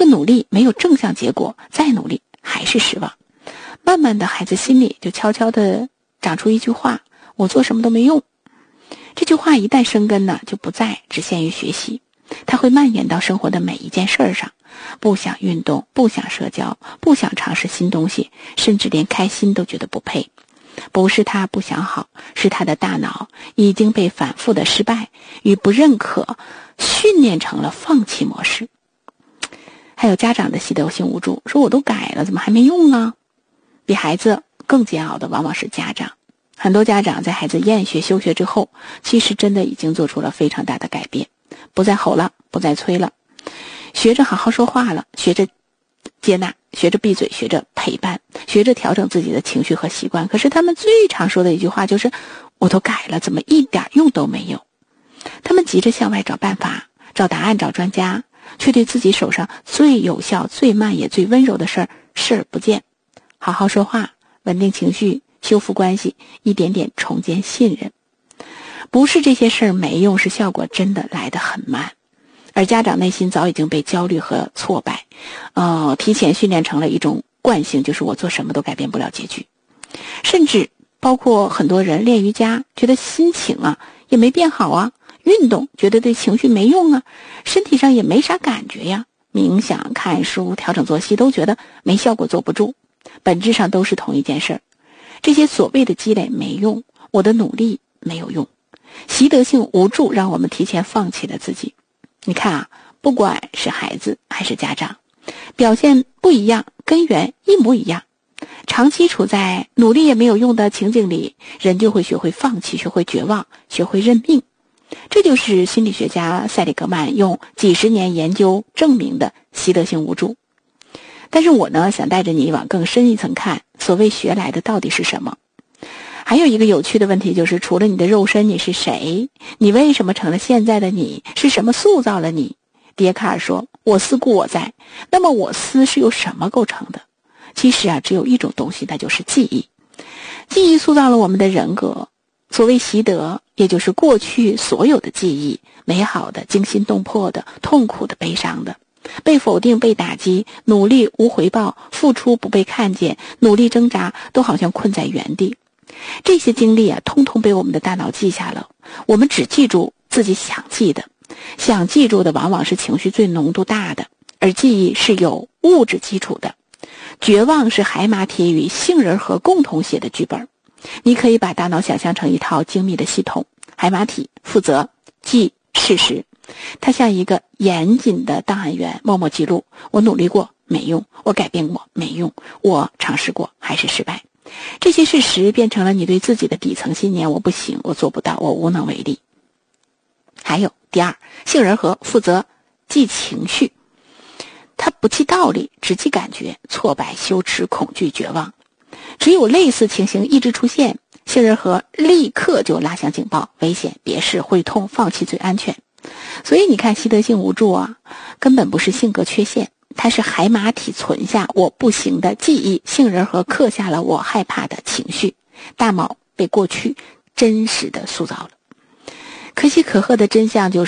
个努力没有正向结果，再努力还是失望。慢慢的，孩子心里就悄悄地长出一句话：我做什么都没用。这句话一旦生根呢，就不再只限于学习，它会蔓延到生活的每一件事上。不想运动，不想社交，不想尝试新东西，甚至连开心都觉得不配。不是他不想好，是他的大脑已经被反复的失败与不认可训练成了放弃模式。还有家长的习得性无助，说我都改了，怎么还没用呢？比孩子更煎熬的往往是家长。很多家长在孩子厌学休学之后，其实真的已经做出了非常大的改变，不再吼了，不再催了，学着好好说话了，学着接纳，学着闭嘴，学着陪伴，学着调整自己的情绪和习惯。可是他们最常说的一句话就是：我都改了，怎么一点用都没有？他们急着向外找办法，找答案，找专家，却对自己手上最有效、最慢也最温柔的事儿视而不见。好好说话，稳定情绪，修复关系，一点点重建信任。不是这些事儿没用，是效果真的来得很慢。而家长内心早已经被焦虑和挫败提前训练成了一种惯性，就是我做什么都改变不了结局。甚至包括很多人练瑜伽，觉得心情也没变好啊，运动觉得对情绪没用啊，身体上也没啥感觉呀，冥想、看书、调整作息都觉得没效果，坐不住。本质上都是同一件事儿。这些所谓的积累没用，我的努力没有用，习得性无助让我们提前放弃了自己。你看不管是孩子还是家长，表现不一样，根源一模一样。长期处在努力也没有用的情景里，人就会学会放弃，学会绝望，学会认命。这就是心理学家塞里格曼用几十年研究证明的习得性无助。但是我呢，想带着你往更深一层看，所谓学来的到底是什么？还有一个有趣的问题就是，除了你的肉身，你是谁？你为什么成了现在的你？是什么塑造了你？笛卡尔说：我思故我在。那么我思是由什么构成的？其实只有一种东西，那就是记忆。记忆塑造了我们的人格。所谓习得，也就是过去所有的记忆，美好的、惊心动魄的、痛苦的、悲伤的，被否定、被打击，努力无回报，付出不被看见，努力挣扎，都好像困在原地。这些经历通通被我们的大脑记下了。我们只记住自己想记的，想记住的往往是情绪最浓度大的，而记忆是有物质基础的。绝望是海马体与杏仁核共同写的剧本。你可以把大脑想象成一套精密的系统，海马体负责记事实，它像一个严谨的档案员，默默记录：我努力过没用，我改变过没用，我尝试过还是失败。这些事实变成了你对自己的底层信念：我不行，我做不到，我无能为力。还有第二，杏仁核负责记情绪，它不记道理，只记感觉：挫败、羞耻、恐惧、绝望。只有类似情形一直出现，杏仁核立刻就拉响警报：危险，别试，会痛，放弃最安全。所以你看，习得性无助根本不是性格缺陷，它是海马体存下我不行的记忆，杏仁核刻下了我害怕的情绪，大脑被过去真实的塑造了。可喜可贺的真相就是，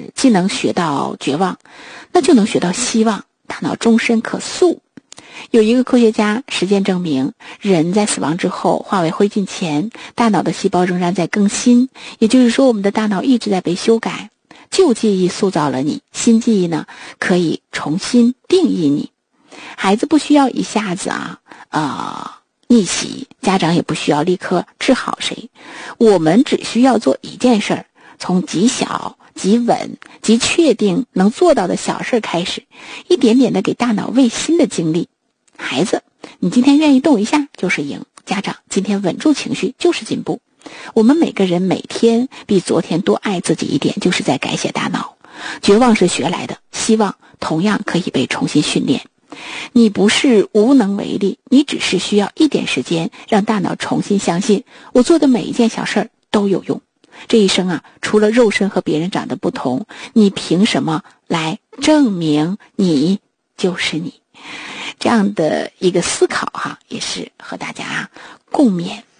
既能学到绝望，那就能学到希望，大脑终身可塑。有一个科学家实践证明，人在死亡之后化为灰烬前，大脑的细胞仍然在更新，也就是说我们的大脑一直在被修改。旧记忆塑造了你，新记忆呢可以重新定义你。孩子不需要一下子逆袭，家长也不需要立刻治好谁，我们只需要做一件事儿，从极小、极稳、极确定能做到的小事开始，一点点的给大脑喂新的经历。孩子，你今天愿意动一下就是赢；家长，今天稳住情绪就是进步。我们每个人每天比昨天多爱自己一点，就是在改写大脑。绝望是学来的，希望同样可以被重新训练。你不是无能为力，你只是需要一点时间，让大脑重新相信我做的每一件小事都有用。这一生除了肉身和别人长得不同，你凭什么来证明你就是你？这样的一个思考也是和大家共勉。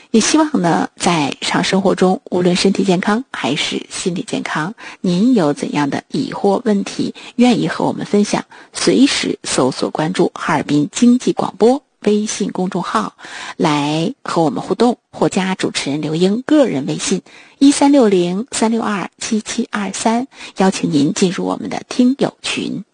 也希望呢，在日常生活中，无论身体健康还是心理健康，您有怎样的疑惑问题，愿意和我们分享，随时搜索关注哈尔滨经济广播微信公众号来和我们互动，或加主持人刘英个人微信1360-362-7723，邀请您进入我们的听友群。